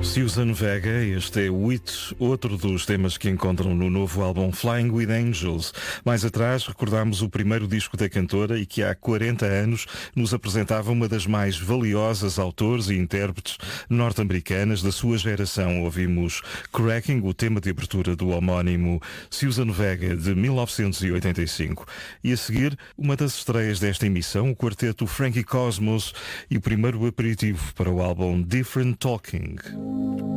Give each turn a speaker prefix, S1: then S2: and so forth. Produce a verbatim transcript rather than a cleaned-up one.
S1: Susan Vega, este é o It, outro dos temas que encontram no novo álbum Flying with Angels. Mais atrás recordámos o primeiro disco da cantora e que há quarenta anos nos apresentava uma das mais valiosas autores e intérpretes norte-americanas da sua geração. Ouvimos Cracking, o tema de abertura do homónimo Susan Vega de mil novecentos e oitenta e cinco. E a seguir, uma das estreias desta emissão, o quarteto Frankie Cosmos e o primeiro aperitivo para o álbum Different Talking.